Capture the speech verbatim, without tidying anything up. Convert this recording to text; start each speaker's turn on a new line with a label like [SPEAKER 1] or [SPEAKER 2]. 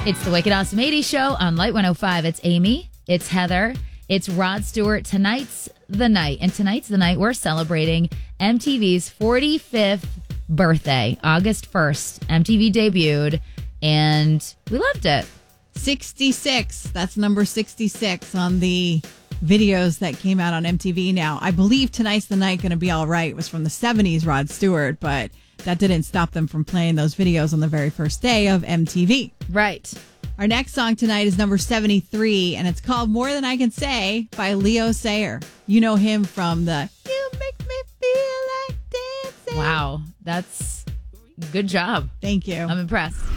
[SPEAKER 1] It's the Wicked Awesome eighties Show on Light one oh five. It's Amy. It's Heather. It's Rod Stewart. Tonight's the night. And tonight's the night we're celebrating M T V's forty-fifth birthday. August first. M T V debuted, and we loved it.
[SPEAKER 2] sixty-six. That's number sixty-six on the videos that came out on M T V. Now, I believe Tonight's the Night Gonna Be All Right was from the seventies, Rod Stewart, but that didn't stop them from playing those videos on the very first day of M T V.
[SPEAKER 1] Right.
[SPEAKER 2] Our next song tonight is number seventy-three, and it's called More Than I Can Say by Leo Sayer. You know him from the You Make Me Feel Like Dancing.
[SPEAKER 1] Wow. That's good job.
[SPEAKER 2] Thank you.
[SPEAKER 1] I'm impressed.